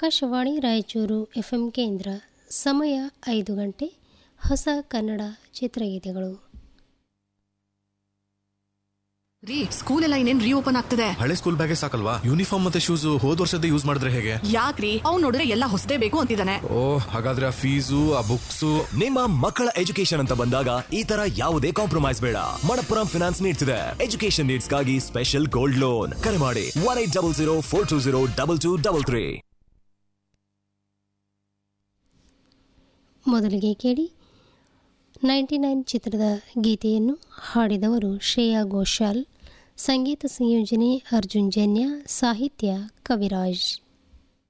Akashvani Raichur FM ಕೇಂದ್ರ. ಸಮಯ 5 ಗಂಟೆ. ಹೊಸ ಕನ್ನಡ ಚಿತ್ರಗೀತೆಗಳು. ರೀ, ಸ್ಕೂಲ್ ಎಲ್ಲ ಇನ್ನೇನ್ ರೀಓಪನ್ ಆಗ್ತದೆ. ಹಳೆ ಸ್ಕೂಲ್ ಬ್ಯಾಗೇ ಸಾಕಲ್ವಾ? ಯೂನಿಫಾರ್ಮ್ ಮತ್ತೆ ಶೂಸ್ ಹೋದ ವರ್ಷದ ಯೂಸ್ ಮಾಡಿದ್ರೆ ಹೇಗೆ? ಯಾಕ್ರಿ, ಅವ್ನು ನೋಡಿದ್ರೆ ಎಲ್ಲ ಹೊಸದೇ ಬೇಕು ಅಂತಿದ್ದಾನೆ. ಓ, ಹಾಗಾದ್ರೆ ಆ ಫೀಸು, ಆ ಬುಕ್ಸ್. ನಿಮ್ಮ ಮಕ್ಕಳ ಎಜುಕೇಶನ್ ಅಂತ ಬಂದಾಗ ಈ ತರ ಯಾವುದೇ ಕಾಂಪ್ರಮೈಸ್ ಬೇಡ. ಮಣಪ್ಪುರಂ ಫಿನಾನ್ಸ್ ನೀಡ್ತಿದೆ ಎಜುಕೇಶನ್ ನೀಡ್ಸ್ ಗಾಗಿ ಸ್ಪೆಷಲ್ ಗೋಲ್ಡ್ ಲೋನ್. ಕರೆ ಮಾಡಿ 180042022233. ಮೊದಲಿಗೆ ಕೇಳಿ 99 ಚಿತ್ರದ ಗೀತೆಯನ್ನು ಹಾಡಿದವರು ಶ್ರೇಯಾ ಘೋಷಾಲ್, ಸಂಗೀತ ಸಂಯೋಜನೆ ಅರ್ಜುನ್ ಜನ್ಯ, ಸಾಹಿತ್ಯ ಕವಿರಾಜ್.